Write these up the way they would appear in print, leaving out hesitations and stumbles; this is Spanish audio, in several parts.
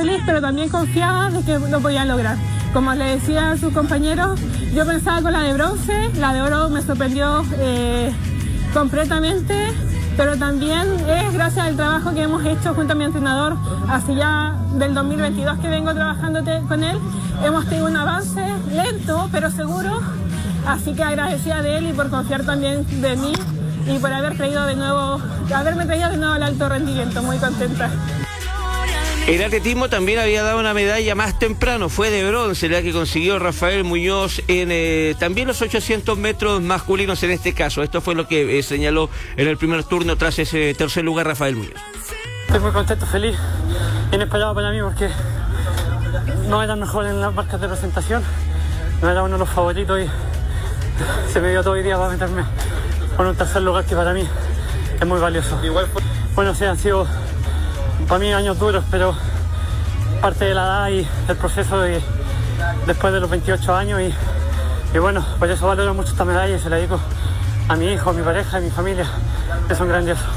feliz, pero también confiada de que lo podía lograr. Como le decía a sus compañeros, yo pensaba con la de bronce, la de oro me sorprendió completamente, pero también es gracias al trabajo que hemos hecho junto a mi entrenador, hace ya del 2022 que vengo trabajando con él, hemos tenido un avance lento pero seguro, así que agradecida de él y por confiar también de mí y por haberme traído de nuevo al alto rendimiento, muy contenta. El atletismo también había dado una medalla más temprano, fue de bronce, la que consiguió Rafael Muñoz en también los 800 metros masculinos en este caso. Esto fue lo que señaló en el primer turno tras ese tercer lugar Rafael Muñoz. Estoy muy contento, feliz, inesperado para mí porque no era mejor en las marcas de presentación, no era uno de los favoritos y se me dio todo el día para meterme con un tercer lugar que para mí es muy valioso. Bueno, sí, han sido para mí años duros, pero parte de la edad y el proceso después de los 28 años y bueno, por eso valoro mucho esta medalla y se la dedico a mi hijo, a mi pareja, a mi familia, que son grandiosos.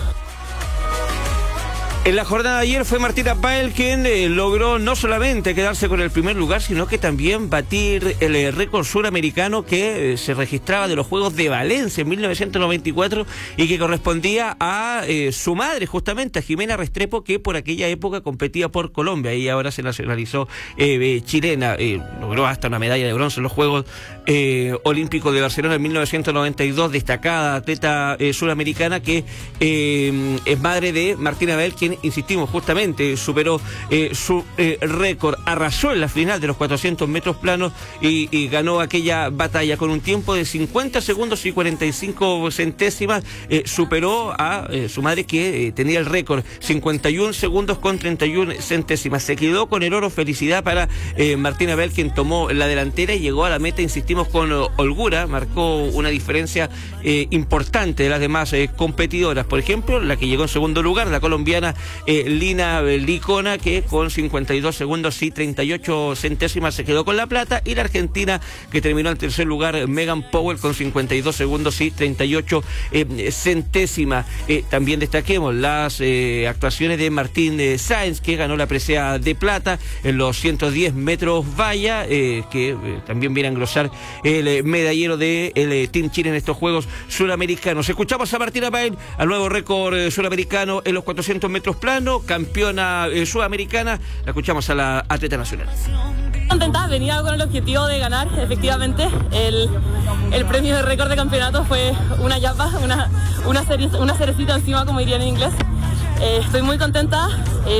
En la jornada de ayer fue Martina Pael quien logró no solamente quedarse con el primer lugar, sino que también batir el récord suramericano que se registraba de los Juegos de Valencia en 1994 y que correspondía a su madre, justamente, a Jimena Restrepo, que por aquella época competía por Colombia y ahora se nacionalizó chilena. Logró hasta una medalla de bronce en los Juegos Olímpicos de Barcelona en 1992, destacada atleta suramericana que es madre de Martina Pael, quien, insistimos, justamente superó su récord, arrasó en la final de los 400 metros planos y ganó aquella batalla con un tiempo de 50 segundos y 45 centésimas, superó a su madre que tenía el récord, 51 segundos con 31 centésimas, se quedó con el oro. Felicidad para Martina Pael, quien tomó la delantera y llegó a la meta, insistimos, con holgura, marcó una diferencia importante de las demás competidoras. Por ejemplo, la que llegó en segundo lugar, la colombiana Lina Licona, que con 52 segundos y 38 centésimas se quedó con la plata, y la argentina que terminó en tercer lugar, Megan Powell, con 52 segundos y 38 centésimas. También destaquemos las actuaciones de Martín Sáenz, que ganó la presea de plata en los 110 metros valla, que también viene a engrosar el medallero del Team Chile en estos Juegos Suramericanos. Escuchamos a Martina Pael, al nuevo récord suramericano en los 400 metros plano, campeona sudamericana. La escuchamos a la atleta nacional. Contenta, venía con el objetivo de ganar. Efectivamente, el premio de récord de campeonato fue una yapa, una cerecita encima, como dirían en inglés. Estoy muy contenta.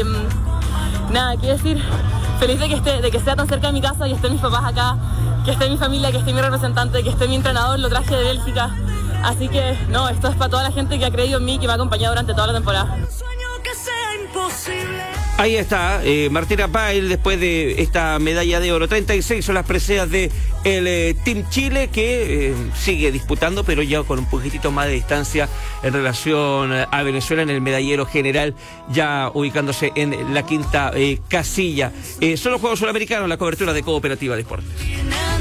Nada, qué decir, feliz de que sea tan cerca de mi casa y estén mis papás acá, que esté mi familia, que esté mi representante, que esté mi entrenador, lo traje de Bélgica. Así que, no, esto es para toda la gente que ha creído en mí, que me ha acompañado durante toda la temporada. Ahí está, Martina Pael, después de esta medalla de oro. 36 son las preseas de el Team Chile, que sigue disputando, pero ya con un poquitito más de distancia en relación a Venezuela en el medallero general, ya ubicándose en la quinta casilla. Son los Juegos Suramericanos, la cobertura de Cooperativa Deportes.